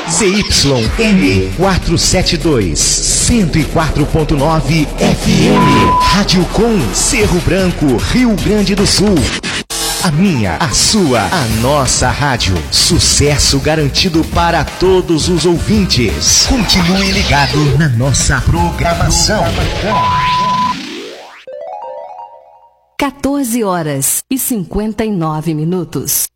ZYM 472, 104.9 FM. Rádio Com, Cerro Branco, Rio Grande do Sul. A minha, a sua, a nossa rádio. Sucesso garantido para todos os ouvintes. Continue ligado na nossa programação. 14 horas e 59 minutos.